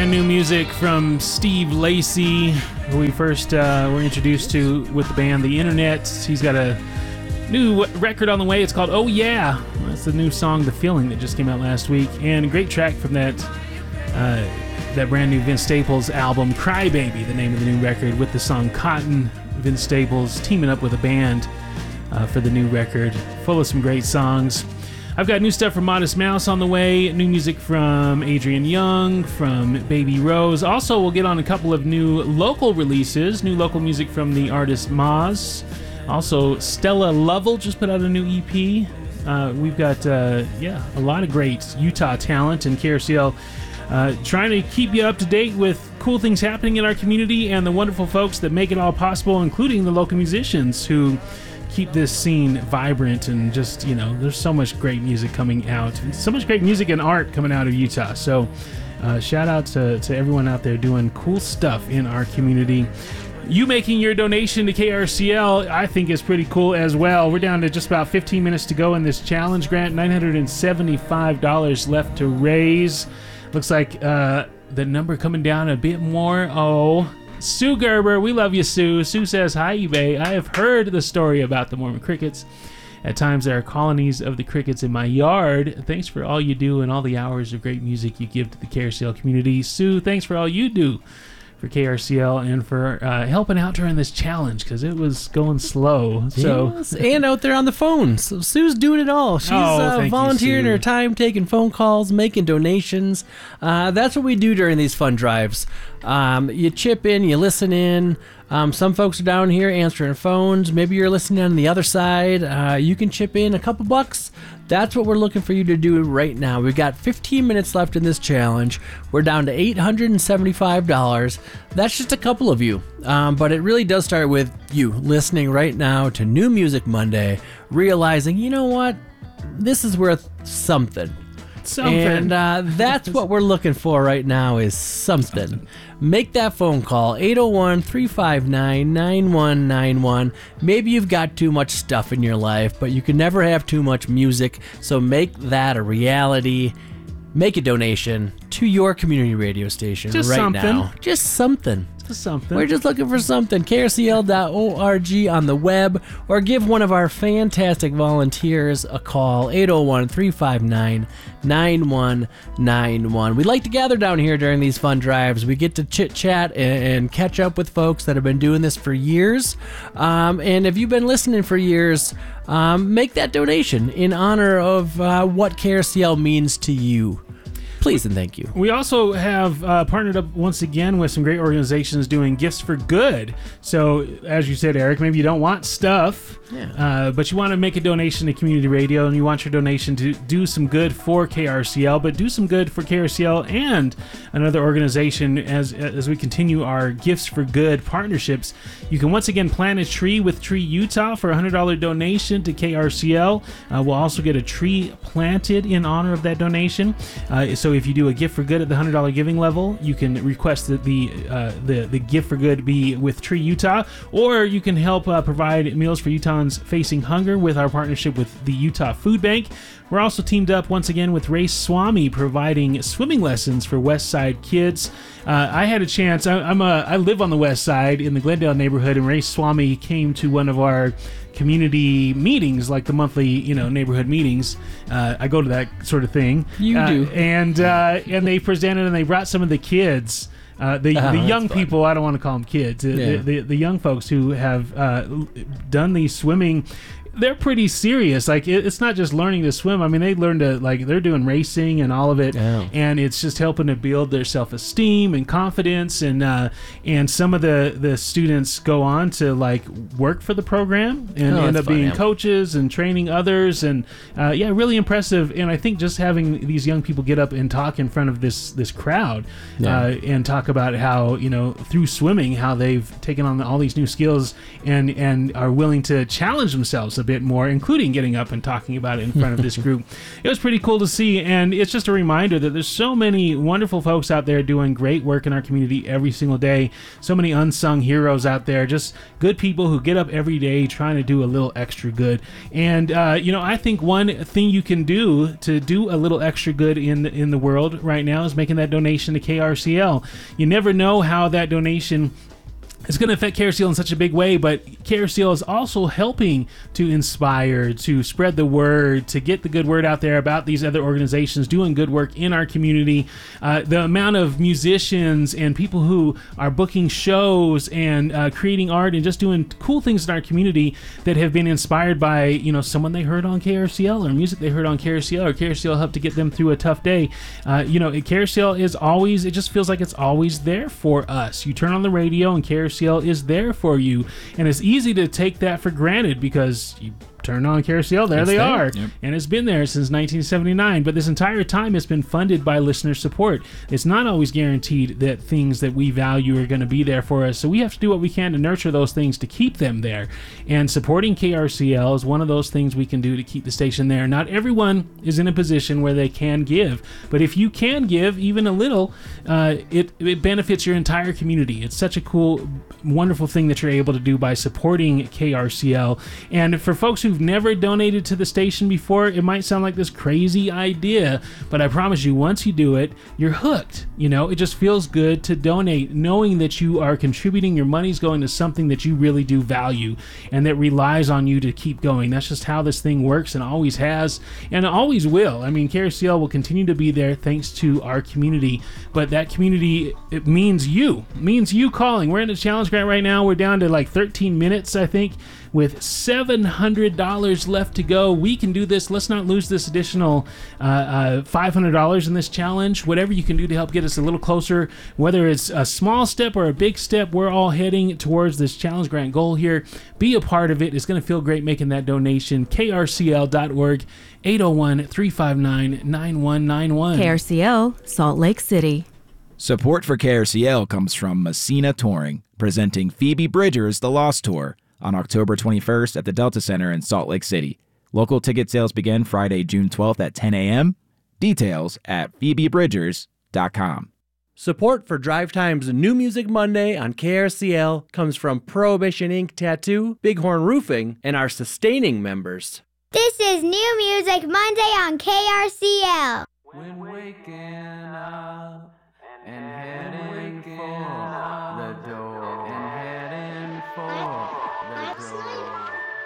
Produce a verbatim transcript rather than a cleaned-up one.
Brand new music from Steve Lacy, who we first uh, were introduced to with the band The Internet. He's got a new record on the way. It's called Oh Yeah. That's the new song, The Feeling, that just came out last week. And a great track from that uh, that brand new Vince Staples album, Crybaby, the name of the new record, with the song Cotton. Vince Staples teaming up with a band uh, for the new record. Full of some great songs. I've got new stuff from Modest Mouse on the way, new music from Adrian Young, from Baby Rose. Also, we'll get on a couple of new local releases, new local music from the artist Moz. Also, Stella Lovell just put out a new E P. Uh, we've got, uh, yeah, a lot of great Utah talent, and K R C L uh, trying to keep you up to date with cool things happening in our community and the wonderful folks that make it all possible, including the local musicians who keep this scene vibrant. And just, you know, there's so much great music coming out, so much great music and art coming out of Utah. So uh, shout out to, to everyone out there doing cool stuff in our community. You making your donation to K R C L, I think, is pretty cool as well. We're down to just about fifteen minutes to go in this challenge grant. nine hundred seventy-five dollars left to raise. Looks like uh, the number coming down a bit more. Oh, Sue Gerber, we love you, Sue. Sue says, hi, eBay. I have heard the story about the Mormon crickets. At times there are colonies of the crickets in my yard. Thanks for all you do and all the hours of great music you give to the K R C L community. Sue, thanks for all you do for K R C L and for uh, helping out during this challenge, because it was going slow. So yes, and out there on the phones. So Sue's doing it all. She's oh, uh, volunteering you, her time, taking phone calls, making donations. Uh, that's what we do during these fun drives. Um, you chip in, you listen in. Um, some folks are down here answering phones. Maybe you're listening on the other side. Uh, you can chip in a couple bucks. That's what we're looking for you to do right now. We've got fifteen minutes left in this challenge. We're down to eight hundred seventy-five dollars. That's just a couple of you. Um, but it really does start with you listening right now to New Music Monday, realizing, you know what? This is worth something. Something. And uh, that's what we're looking for right now is something. something. Make that phone call, eight oh one, three five nine, nine one nine one. Maybe you've got too much stuff in your life, but you can never have too much music, so make that a reality. Make a donation to your community radio station just right something. now. Just something. Just something. We're just looking for something. K R C L dot org on the web, or give one of our fantastic volunteers a call, eight oh one, three five nine, nine one nine one. We like to gather down here during these fun drives. We get to chit-chat and, and catch up with folks that have been doing this for years. Um, and if you've been listening for years, um, make that donation in honor of uh, what K R C L means to you. Please and thank you. We also have uh, partnered up once again with some great organizations doing gifts for good. So, as you said, Eric, maybe you don't want stuff, yeah. uh, but you want to make a donation to community radio, and you want your donation to do some good for K R C L, but do some good for K R C L and another organization as as we continue our gifts for good partnerships. You can once again plant a tree with Tree Utah for a one hundred dollars donation to K R C L. Uh, we'll also get a tree planted in honor of that donation. Uh, so if you do a gift for good at the one hundred dollars giving level, you can request that the uh, the the gift for good be with Tree Utah, or you can help uh, provide meals for Utahns facing hunger with our partnership with the Utah Food Bank. We're also teamed up once again with Ray Swami, providing swimming lessons for West Side kids. Uh, I had a chance. I, I'm a. I live on the West Side in the Glendale neighborhood, and Ray Swami came to one of our community meetings, like the monthly, you know, neighborhood meetings. Uh, I go to that sort of thing. You uh, do, and uh, and they presented, and they brought some of the kids. Uh, the oh, the young fun. people, I don't want to call them kids, yeah. the, the the young folks who have uh, done these swimming. They're pretty serious. Like, it, it's not just learning to swim. I mean, they learn to, like, they're doing racing and all of it, oh. and it's just helping to build their self-esteem and confidence. And uh, and some of the, the students go on to, like, work for the program and oh, end up fun, being yeah. coaches and training others. And uh, yeah, really impressive. And I think just having these young people get up and talk in front of this this crowd yeah. uh, and talk about how, you know, through swimming, how they've taken on all these new skills and and are willing to challenge themselves a bit more, including getting up and talking about it in front of this group. It was pretty cool to see, and it's just a reminder that there's so many wonderful folks out there doing great work in our community every single day. So many unsung heroes out there, just good people who get up every day trying to do a little extra good. And, uh, you know, I think one thing you can do to do a little extra good in the, in the world right now is making that donation to K R C L. You never know how that donation it's going to affect K R C L in such a big way, but K R C L is also helping to inspire, to spread the word, to get the good word out there about these other organizations doing good work in our community. Uh, the amount of musicians and people who are booking shows and uh, creating art and just doing cool things in our community that have been inspired by, you know, someone they heard on K R C L or music they heard on K R C L or K R C L helped to get them through a tough day. Uh, you know, K R C L is always, it just feels like it's always there for us. You turn on the radio and K R C L is there for you, and it's easy to take that for granted because you turn on K R C L, there it's they there. are. Yep. And it's been there since nineteen seventy-nine, but this entire time it's been funded by listener support. It's not always guaranteed that things that we value are going to be there for us, so we have to do what we can to nurture those things to keep them there. And supporting K R C L is one of those things we can do to keep the station there. Not everyone is in a position where they can give, but if you can give even a little, uh, it, it benefits your entire community. It's such a cool, wonderful thing that you're able to do by supporting K R C L. And for folks who've never donated to the station before, it might sound like this crazy idea, but I promise you, once you do it, you're hooked. You know, it just feels good to donate, knowing that you are contributing, your money's going to something that you really do value and that relies on you to keep going. That's just how this thing works and always has and always will. I mean, K R C L will continue to be there thanks to our community, but that community, it means you, it means you calling. We're in a challenge grant right now. We're down to like thirteen minutes, I think, with seven hundred dollars left to go. We can do this. Let's not lose this additional uh, uh, five hundred dollars in this challenge. Whatever you can do to help get us a little closer, whether it's a small step or a big step, we're all heading towards this challenge grant goal here. Be a part of it. It's going to feel great making that donation. K R C L dot org, eight oh one, three five nine, nine one nine one. K R C L, Salt Lake City. Support for K R C L comes from Messina Touring, presenting Phoebe Bridgers' The Lost Tour on October twenty-first at the Delta Center in Salt Lake City. Local ticket sales begin Friday, June twelfth at ten a.m. Details at phoebe bridgers dot com. Support for Drive Time's New Music Monday on K R C L comes from Prohibition Incorporated. Tattoo, Bighorn Roofing, and our sustaining members. This is New Music Monday on K R C L. When waking